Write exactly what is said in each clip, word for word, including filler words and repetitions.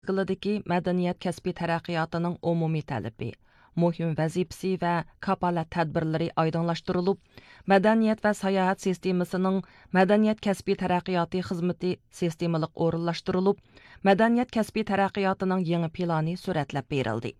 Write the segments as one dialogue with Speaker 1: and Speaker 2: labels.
Speaker 1: Qılıdaki mədəniyyət kəsbi tərəqqiyatının umumi tələbi, mühim vəzifəsi və kapalat tədbirləri aydınlaşdırılıb, mədəniyyət və səyahət sistemasının mədəniyyət kəsbi tərəqqiyatı xidməti sistemalik orunlaşdırılıb, mədəniyyət kəsbi tərəqqiyatının yeni planı sürətləb berildi.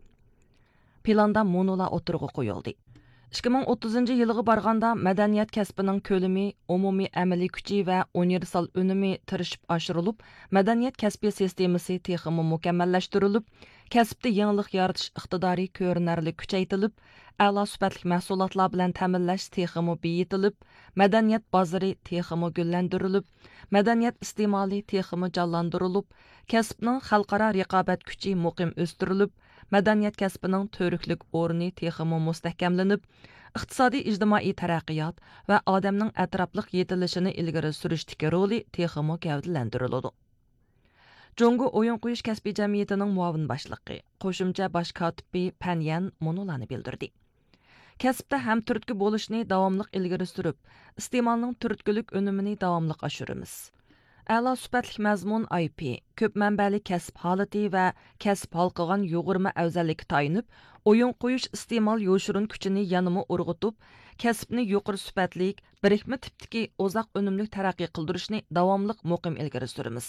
Speaker 1: Planda monola oturğu qoyuldu. ikki ming o'ttizinchi yilga barganda madaniyat kasbining ko'lami, umumiy amaliy kuchi va universal unumi tirishib oshirilib, madaniyat kasbi sistemasi texmi mukammallashtirilib, kasbda yangilik yaratish iqtidori ko'rinarli kuchaytirilib, a'lo sifatli mahsulotlar bilan ta'minlash texmi beyitilib, madaniyat bozori texmi gullantirilib, madaniyat iste'moli texmi jonlantirilib, kasbning xalqaro raqobat kuchi muqim o'stirilib, madaniyat kasbining to'riklik o'rni texmi mustahkamlanib, iqtisodiy ijtimoiy taraqqiyot va odamning atrofliq yetilishini ilgari surishdagi roli texmi gavdalantiriladi. Jongo o'yin qo'yish kasbiy jamiyatining muavin boshlig'i, qo'shimcha bosh kotibi Panyan Monolarni bildirdi. Kasbda ham turtki bo'lishni davomli ilgari surib, iste'molning turtkilik unumini davomli oshiramiz. A'lo sifatli mazmun I P, ko'p manbali kasb holati va kasb halqagan yo'g'irma afzallikka tayinib, o'yin qo'yish iste'mol yo'shirin kuchini yanama urg'utib, kasbni yuqori sifatli, birikma tipdagi uzoq unumli taraqqiy qildirishni davomli muqim ilgari suramiz.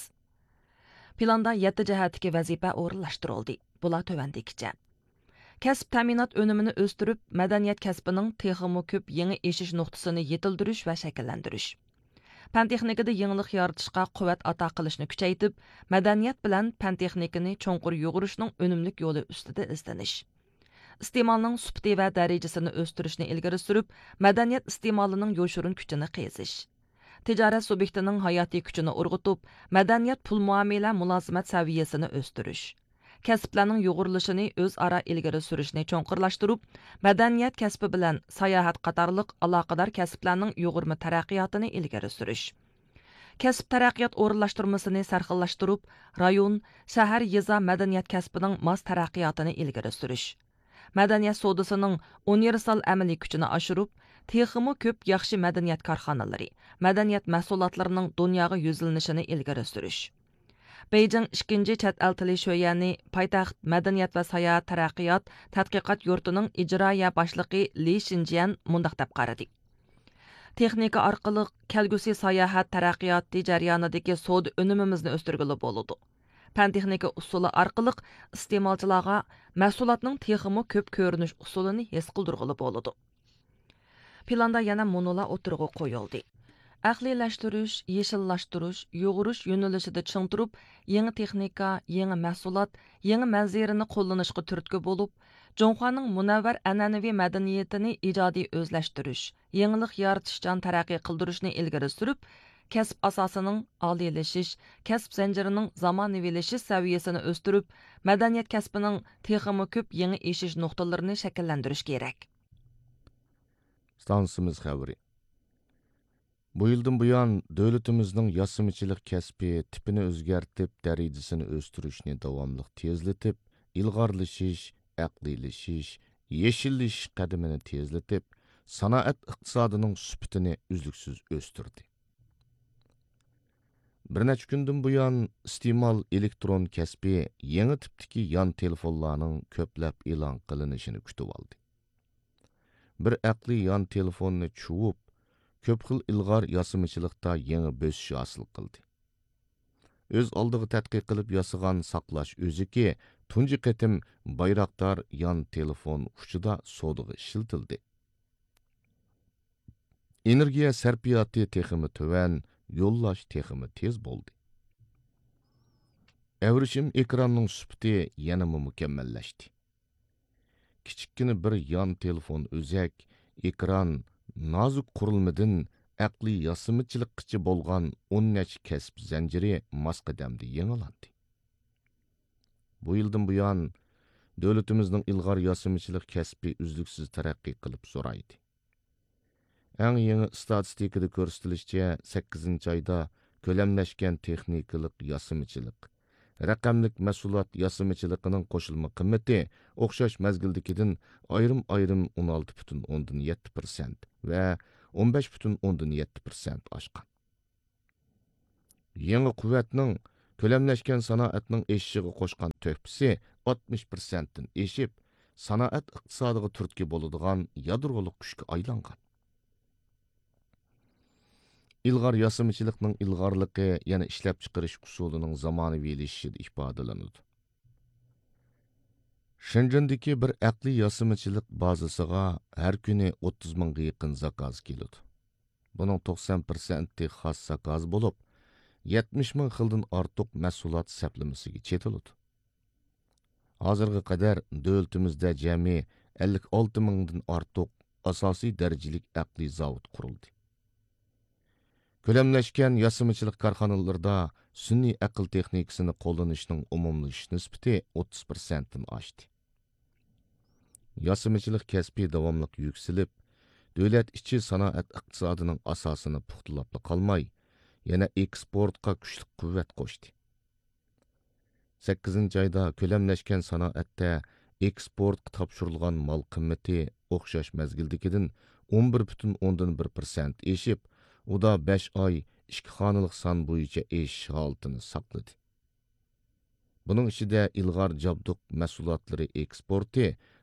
Speaker 1: Planda yetti jihatdagi vazifa o'rinlashtirildi. Bular tovandikicha. Kasb ta'minot unumini o'stirib, madaniyat kasbining texmi ko'p yangi eshish nuqtasini yetildirish va shakllantirish. Pan texnikada yangilik yaratishga quvvat ato qilishni kuchaytib, madaniyat bilan pan texnikani cho'nqur yo'g'irishning unumli yo'li ustida izlanish. Iste'molning sifati va darajasini o'stirishni ilgari surib, madaniyat iste'molining yo'shirin kuchini qizish. Tijorat subyektining hayotiy kuchini urg'utib, madaniyat pul muomala mulozimat saviyasini o'stirish. Kasblarning yo'g'irilishini o'zaro ilgari surishni cho'nqurlashtirib, madaniyat kasbi bilan sayohat qatorliq aloqador kasblarning yo'g'irma taraqqiyotini ilgari surish. Kasb taraqqiyot o'rinlashtirmasini sarxillashtirib, rayon, shahar, yeza madaniyat kasbining mos taraqqiyotini ilgari surish. Madaniyat sodasining universal amaliy kuchini oshirib, texmi ko'p yaxshi madaniyat korxonalari, madaniyat mahsulotlarining dunyoga yuzlanishini ilgari surish. Beijing ikkinchi chet el tili sho'yani poytaxt madaniyat va sayohat taraqqiyot tadqiqot yurtining ijroiya boshlig'i Li Xinjian mundaq deb qaradi. Texnika orqali kelgusi sayohat taraqqiyoti jarayonidagi savdo unumimizni o'stirgili bo'ladi. Pan texnika usuli orqali iste'molchilarga mahsulotning texmi ko'p ko'rinish usulini his qildirgili bo'ladi. Planda yana monolar o'tirg'i qo'yildi. Aqliylashtirish, yeshillashtirish, yo'g'irish yo'nalishida ching turib, yangi texnika, yangi mahsulot, yangi manzirini qo'llanishga turtki bo'lib, Jonxoning munavvar an'anaviy madaniyatini ijodiy o'zlashtirish, yangilik yaratishdan taraqqiy qildirishni ilgari surib, kasb asosining oliylashish, kasb zanjirining zamonaviylashish saviyasini o'stirib, madaniyat kasbining texmi ko'p yangi eshish nuqtalarini shakllantirish kerak.
Speaker 2: Stansimiz xabari. Bu yıldan bu yan dövlətimizin yasımçılıq kəsbi tipini özgərtib, dərəcəsini östürüşünü davamlıq tezletib, ilğarlaşış, əqliyləşiş, yeşilləşiş qədimini tezletib, sanaat iqtisadının sübutini üzlüksüz östürdü. Bir neçə gündən bu yan iste'mol elektron kəsbi yeni tipdiki yan telefonlarının köpləb elan qılınışını kütüb aldı. Bir əqli yan telefonunu çuvub, köp xil ilg'or yasimchilikda yangi bösish hosil qildi. O'z oldiga tadqiq qilib yasagan saqlash o'ziki tunji qatim Bayraktar yan telefon uchida sodiga ishiltildi. Energiya sarfiyoti texmi tuvan, yo'llash texmi tez bo'ldi. Avrishim ekranning sifati yanama mukammallashdi. Kichikkina bir yan telefon o'zak, ekran nozik qurilmadan aqliy yasimchilikqacha bo'lgan o'n necha kasb zanjiri masqadamda yangilandi. Bu yildan bu yan davlatimizning ilg'or yasimchilik kasbi uzluksiz taraqqiy qilib so'raydi. Eng yangi statistikada ko'rsatilishicha sakkizinchi oyda ko'lamlashgan texnikalik yasimchilik, raqamlik mahsulot yasimchiligining qo'shilma qimmati o'xshash mazgildagidan ayrim-ayrim o'n olti butun o'ndan yetti persent va o'n besh butun o'ndan yetti persent oshgan. Yangi quvvatning Köləmləşkən sanoatning eşishiga qo'shgan töhfisi oltmish prosentdan eshib, sanoat iqtisodiga turtki bo'ladigan yadroliq kuchga aylangan. İlgar yasamachilikning ilg'orligi yana ishlab chiqarish usulining zamonaviylashishida ifodalanadi. Shenzhendagi bir aqliy yasamachilik bazasiga har kuni o'ttiz mingga yaqin zakaz keladi. Buning to'qson prosenti xos zakaz bo'lib, yetmish ming xildan ortiq mahsulot saplamasiga chetiladi. Hozirga qadar davlatimizda jami ellik olti mingdan ortiq asosiy darajalik aqliy zavod qurildi. Köləmləşkən yasamachilik korxonalarida sun'iy aql texnikasini qo'llanishning umumlashish nisbati o'ttiz prosentdan oshdi. Yasamachilik kasbi davomli yuksalib, davlat ichi sanoat iqtisodining asosini puxtalab qolmay, yana eksportga kuchli quvvat qo'shdi. sakkizinchi oyda köləmləşkən sanoatda eksportga topshirilgan mol qimmati o'xshash mazgildagidan o'n bir butun o'ndan bir prosent eshib, u da besh oy ikki xonalik son bo'yicha eshish holatini saqladi. Buning ichida ilg'or jabduq mahsulotlari eksporti